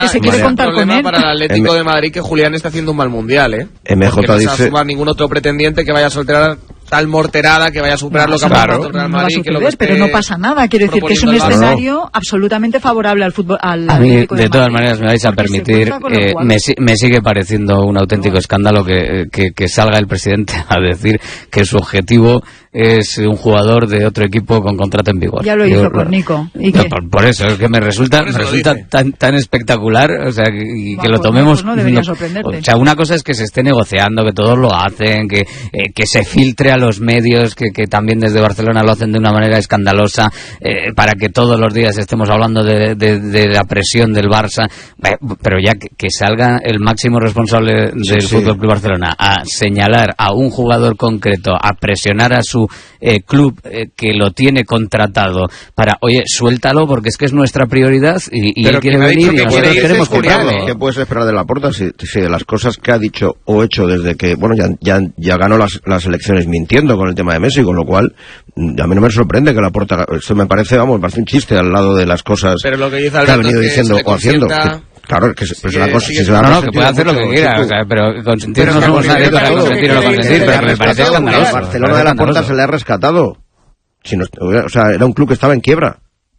que se quiere contar con él. Para el Atlético de Madrid que Julián está haciendo un mal mundial, MJ porque no dice... se va a sumar ningún otro pretendiente que vaya a soltar tal morterada, que vaya a superar lo que ha pasado el Real Madrid. No va a suceder, pero no pasa nada. Quiero decir que es un escenario absolutamente favorable al fútbol. A mí, de todas maneras, me vais a permitir, me sigue pareciendo un auténtico escándalo que salga el presidente a decir que su objetivo es un jugador de otro equipo con contrato en vigor. Ya lo hizo con Nico. ¿Y no, por eso, es que me resulta tan espectacular, o sea, que lo tomemos... No debería sorprenderte. O sea, una cosa es que se esté negociando, que todos lo hacen, que se filtre a los medios, que también desde Barcelona lo hacen de una manera escandalosa, para que todos los días estemos hablando de la presión del Barça, pero ya que salga el máximo responsable del Fútbol Club Barcelona a señalar a un jugador concreto, a presionar a su club que lo tiene contratado para, oye, suéltalo porque es que es nuestra prioridad y él quiere venir y nosotros queremos comprarlo. ¿Qué puedes esperar de Laporta si de las cosas que ha dicho o hecho desde que, bueno, ya ganó las elecciones mintiendo con el tema de Messi, con lo cual a mí no me sorprende que Laporta, esto me parece un chiste al lado de las cosas pero lo que dice Alberto, que ha venido diciendo o haciendo. Claro, que es una cosa, si se va que puede hacer lo que quiera, o sea, pero consentir no somos nadie para consentir o no consentir, pero me parece escandaloso. Barcelona de Laporta se le ha rescatado. O sea, era un club que estaba en quiebra.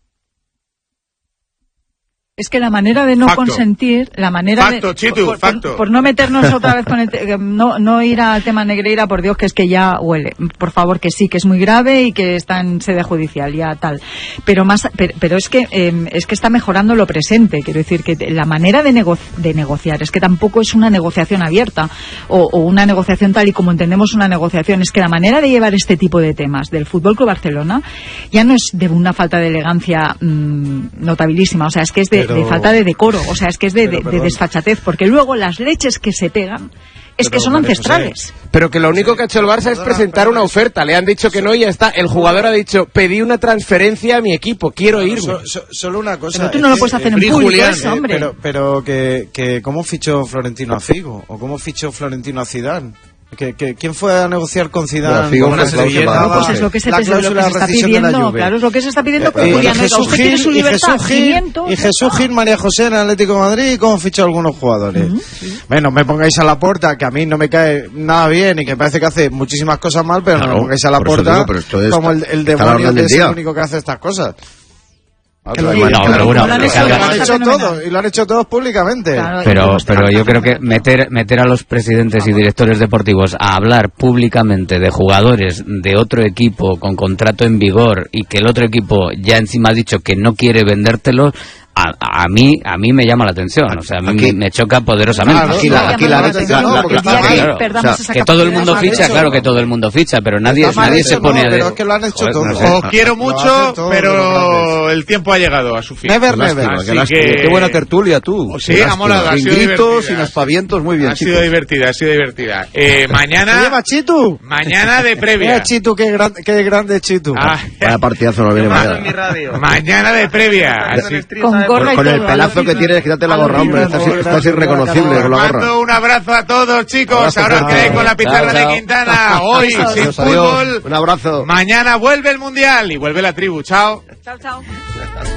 Es que la manera de no consentir, la manera por no meternos otra vez con no ir al tema Negreira, por Dios, que es que ya huele, por favor, que sí, que es muy grave y que está en sede judicial, ya tal. Pero es que está mejorando lo presente, quiero decir que la manera de negociar es que tampoco es una negociación abierta o una negociación tal y como entendemos una negociación, es que la manera de llevar este tipo de temas del Fútbol Club Barcelona ya no es de una falta de elegancia notabilísima, o sea, es que es de falta de decoro, o sea, es que es de desfachatez, porque luego las leches que se pegan es que son ancestrales. Pero que lo único que ha hecho el Barça es presentar una oferta, le han dicho que no y ya está. El jugador ha dicho, pedí una transferencia a mi equipo, quiero irme. Solo una cosa. Pero tú no lo puedes hacer en público, Julián, eso, hombre. Pero que ¿cómo fichó Florentino a Figo? ¿O cómo fichó Florentino a Zidane? ¿Quién fue a negociar con Zidane? Pues es lo que se está pidiendo, claro, es lo que se está pidiendo con Julián. Jesús Gil, María José en Atlético de Madrid, ¿cómo fichó a algunos jugadores? Bueno, me pongáis a Laporta, que a mí no me cae nada bien y que parece que hace muchísimas cosas mal, pero no me pongáis a Laporta como el demonio que es el único que hace estas cosas. Pero lo han hecho todos públicamente. Pero yo creo que meter a los presidentes y directores deportivos a hablar públicamente de jugadores de otro equipo con contrato en vigor y que el otro equipo ya encima ha dicho que no quiere vendértelos, a mí me llama la atención, o sea, a mí me choca poderosamente. Que todo el mundo ficha, claro que todo el mundo ficha, pero nadie se pone a... Pero es que lo han hecho todos. Os quiero mucho, pero el tiempo ha llegado a su fin. Never. Qué buena tertulia tú. Sí, ha molado, ha sido divertida. Sin gritos, sin aspavientos, muy bien. Ha sido divertida. Mañana de previa. Chitu, qué grande Chitu. Vaya partidazo no viene mañana. Mañana de previa. Con el pelazo que tienes, quítate la gorra, hombre. Estás irreconocible con la gorra. Mando un abrazo a todos, chicos. Ahora os quedáis con la pizarra de Quintana. Hoy, sin fútbol. Un abrazo. Mañana vuelve el Mundial y vuelve la tribu. Chao. Chao.